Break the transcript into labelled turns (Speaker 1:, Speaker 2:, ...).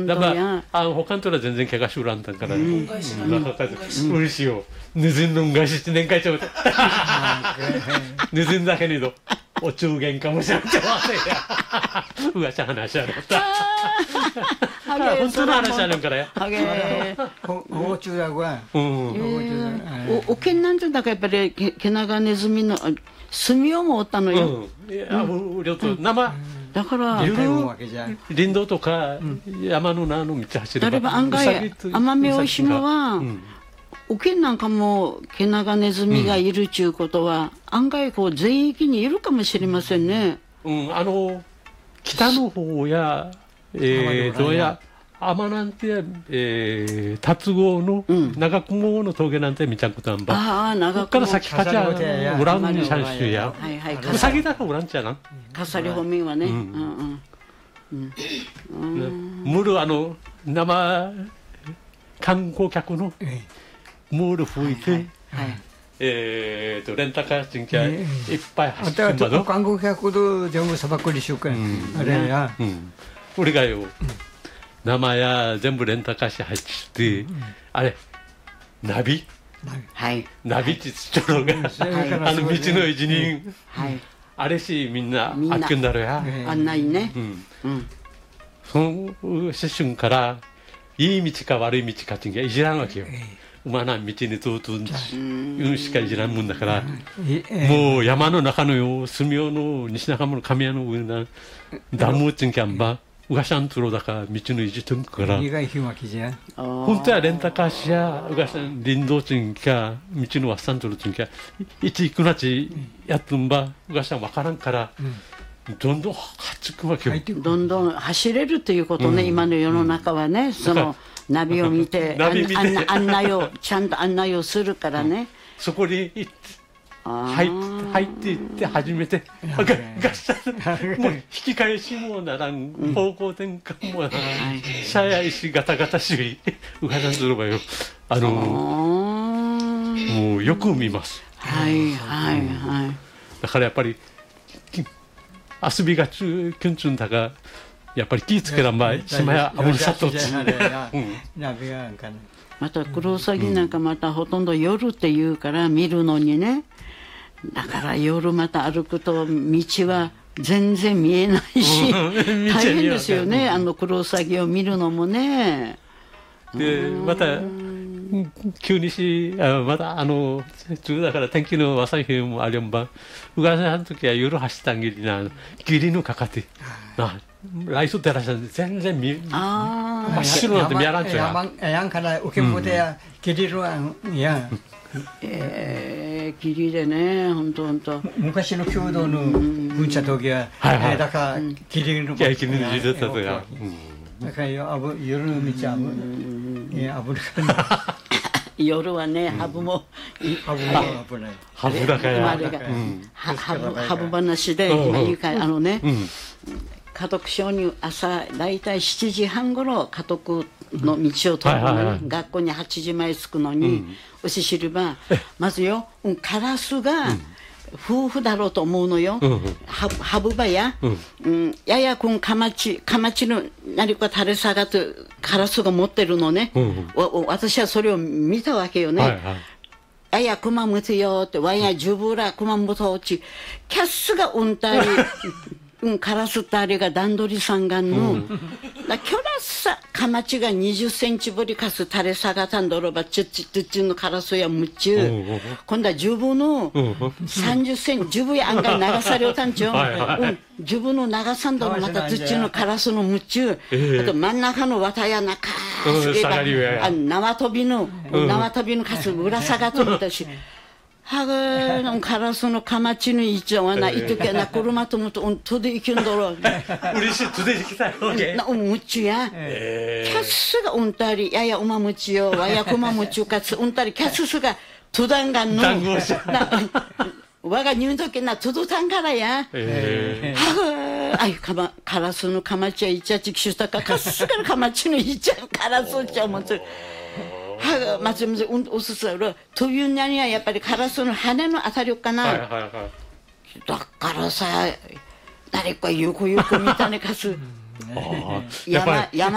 Speaker 1: だから他のとは全然怪我しうらんだから嬉しいよ늦은 놈가시 진행까지 늦은だけどお中元かもしれないうわしゃ話ある本当の話あるからよ
Speaker 2: お中だわ
Speaker 3: おけんなんてだからやっぱりケナガネズミの住をもおったのよ
Speaker 1: 生
Speaker 3: だから
Speaker 1: 林道とか山の名の道走れば
Speaker 3: 例えば案外奄美大島はおけんなんかもケナガネズミがいるちゅうことは案外こう全域にいるかもしれませんね。
Speaker 1: 北の方やどうや天なんて達郷の長雲の峠なんて見ちゃうことなんば。
Speaker 3: ああ長雲。
Speaker 1: こっから先かちゃウランシャンシュや。うさぎだからウランちゃな。
Speaker 3: かさり方面はね。
Speaker 1: ムル生観光客のムル吹いて。レンタカー人がいっぱい走ってるの。
Speaker 2: 観光客と全部さばっくりしようか。あれや。
Speaker 1: 俺がよ。生や全部レンタカーして入ってあれナビナビってちょろが道の一人あれしみんなあっくんだろや
Speaker 3: 案内ね
Speaker 1: その瞬からいい道か悪い道かっていじらんわけよ馬な道に通ってうんしかいじらんもんだからもう山の中のよ住用の西中村の神谷の上なダムってんきゃんばうがしゃんとろだから道の維持とんから本当はレンタカーしやうがしゃん林道ちんか道のわっさんとろちんかいちいくなちやっとんばうがしゃんわからんからどんどんはっつくわけよ
Speaker 3: どんどん走れるということね今の世の中はねそのナビを見て案内をちゃんと案内をするからね
Speaker 1: そこに行って入っていって初めてガッシャンもう引き返しもならん方向転換もならんシャヤ石ガタガタしうがさんすればよもうよく見ますだからやっぱり遊びがちゅキュンチュンだがやっぱり気ぃつけらんば島やあぶりさっと
Speaker 3: またクロウサギなんかまたほとんど夜って言うから見るのにねだから夜また歩くと道は全然見えないし大変ですよねクロウサギを見るのもね
Speaker 1: でまた急にまた中だから天気の朝日もありゃんばうがさんの時は夜走ったんぎりな霧のかかってライト照らしたんで全然真っ白なんて見やらんちゃう
Speaker 2: やんから受けもてや霧のや
Speaker 3: 霧でね本当
Speaker 2: 昔の郷土の文茶時はだから霧の
Speaker 1: 時代だったとや
Speaker 2: だから夜の道は危ない
Speaker 3: 夜はねハブも
Speaker 1: ハブだから
Speaker 3: ハブ話で今言うか家督小に朝だいたい7時半ごろ家督の道を通るのに学校に8時前着くのにおししるばまずよカラスが夫婦だろうと思うのよハブばやややこんかまちの何か垂れ下がってカラスが持ってるのね私はそれを見たわけよねややくまむつよってわやじゅぶらくまむとちキャッスがうんたりカラスってあれが段取りさんがんのキョラッサカマチが20センチぶりかす垂れ下がったんだろばちゅっちのカラスやむっちゅ今度はジュブの30センチジュブや案外流されよたんちょジュブの長さんだろまた土のカラスのむっちゅあと真ん中の綿や中すげば縄跳びのかすぶら下がっとるたしはがカラスのかまちのいちゃわないときはな車ともととで行くんだろう
Speaker 1: 嬉しいとで行きたいわけ
Speaker 3: むちやキャスがうんたりややうまむちよわやこまむちゅかつうんたりキャスがとだんがんのわが入時なとどたんからやカラスのかまちはいちゃちきしゅたかかすからかまちのいちゃカラスをちゃうもんつ松本おすすめというなにはやっぱりカラスの羽のあたりかなだからさ誰かよく見たねかす山